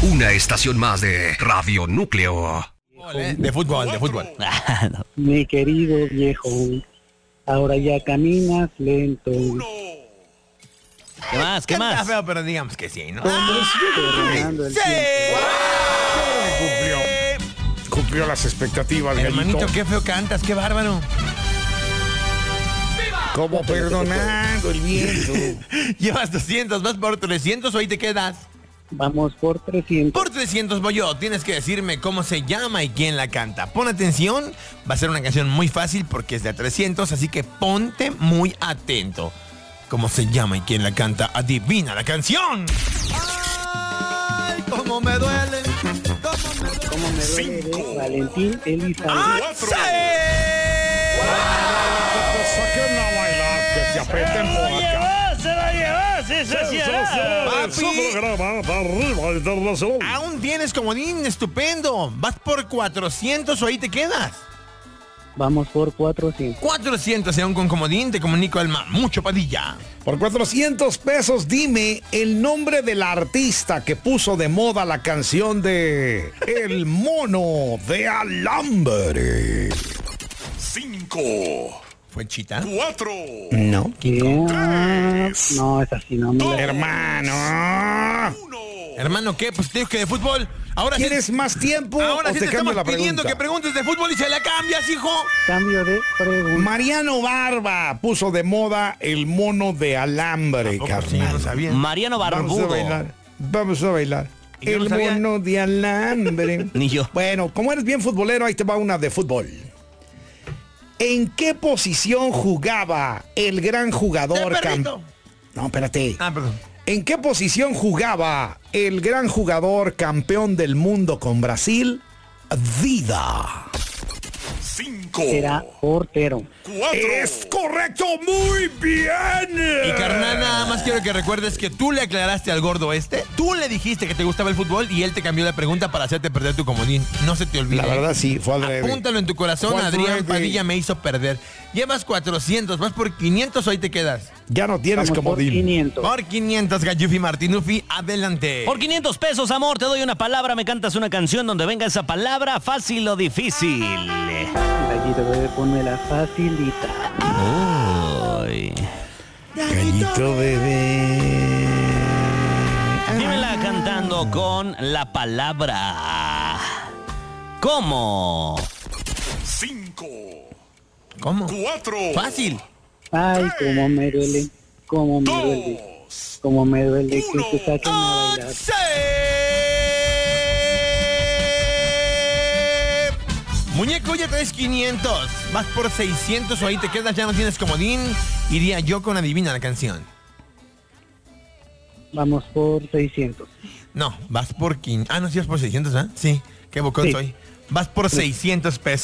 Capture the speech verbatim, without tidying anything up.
Una estación más de Radio Núcleo. De fútbol, de fútbol. No. Mi querido viejo, ahora ya caminas lento. ¿Qué más? ¿Qué Canta más? feo, pero digamos que sí, ¿no? Terminando el ¡Sí! Cumplió. Cumplió las expectativas, Hermanito, Gallito. qué feo cantas, qué bárbaro. Como perdonando el viento. Llevas doscientos, vas por trescientos o ahí te quedas. Vamos por trescientos. Por trescientos voy yo. Tienes que decirme cómo se llama y quién la canta. Pon atención. Va a ser una canción muy fácil porque es de trescientos, así que ponte muy atento. ¿Cómo se llama y quién la canta? Adivina la canción. ¡Ay, cómo me duele! ¿Cómo me duele de Valentín Elizalde? ¡Ah, sí! Saquen a bailar, que se aprieten por acá. ¡Se la llevó! ¡Sí, Papi. Aún tienes comodín, estupendo. Vas por cuatrocientos o ahí te quedas. Vamos por cuatrocientos. cuatrocientos y aún con comodín te comunico al Mamucho Padilla. Por cuatrocientos pesos, dime el nombre del artista que puso de moda la canción de El Mono de Alambre. Cinco. ¿Fue Chita? Cuatro. No. ¿Qué? Ah, no, es así, no me la... Hermano. Hermano, ¿qué? Pues te digo que de fútbol. Ahora sí, ¿Quieres más tiempo ahora o sí te te cambio estamos la pidiendo pregunta? que preguntes de fútbol y se la cambias, hijo. Cambio de pregunta. Mariano Barba puso de moda El Mono de Alambre, ¿A poco sí? carnal. No sabía. Mariano Vamos a Barbudo. bailar. Vamos a bailar. ¿Y yo no El sabía? Mono de Alambre. Ni yo. Bueno, como eres bien futbolero, ahí te va una de fútbol. ¿En qué posición jugaba el gran jugador? ¡Te perrito! cam- No, espérate. Ah, perdón. ¿En qué posición jugaba el gran jugador campeón del mundo con Brasil? Dida. Cinco. Era portero. Cuatro. Es correcto, muy bien. Y carnal, nada más quiero que recuerdes que tú le aclaraste al gordo este, tú le dijiste que te gustaba el fútbol y él te cambió la pregunta para hacerte perder tu comodín. No se te olvide. La verdad sí, fue al revés. Apúntalo en tu corazón, Fue al Adrián revés. Padilla me hizo perder. Llevas cuatrocientos, vas por quinientos o ahí te quedas. Ya no tienes Vamos por comodín. quinientos. Por quinientos, Gallufi Martinufi, adelante. Por quinientos pesos, amor, te doy una palabra, me cantas una canción donde venga esa palabra, fácil o difícil. Gallito, bebé, ponme la facilita. Uy. Gallito bebé. Dímela cantando con la palabra. ¿Cómo? Cinco. ¿Cómo? Cuatro. Fácil. Ay, cómo me duele, cómo me duele, Dos. cómo me duele Uno. que te saquen a bailar. ¡Sí! Muñeco, ya traes quinientos. Vas por seiscientos o ahí te quedas, ya no tienes comodín. Iría yo con adivina la canción. Vamos por seiscientos. No, vas por quinientos. Ah, no, sí vas por seiscientos, ¿ah? Sí, qué bocón Sí. soy. Vas por seiscientos pesos.